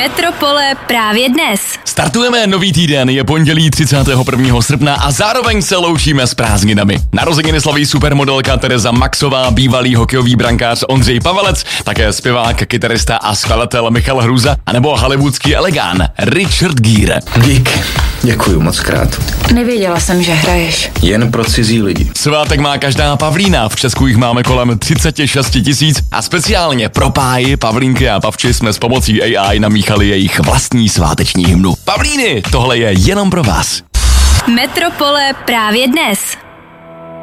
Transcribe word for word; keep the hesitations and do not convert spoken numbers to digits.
Metropole právě dnes. Startujeme nový týden, je pondělí třicátého prvního srpna a zároveň se loučíme s prázdninami. Narozeniny slaví supermodelka Tereza Maxová, bývalý hokejový brankář Ondřej Pavelec, také zpěvák, kytarista a skladatel Michal Hruza, anebo hollywoodský elegán Richard Gere. Dík, děkuju moc krát. Nevěděla jsem, že hraješ. Jen pro cizí lidi. Svátek má každá Pavlína, v Česku jich máme kolem třicet šest tisíc a speciálně pro páji, Pavlínky a Pavči jsme s pomocí A I namíchali jejich vlastní sváteční hymnu. Pavlíny, tohle je jenom pro vás. Metropole právě dnes.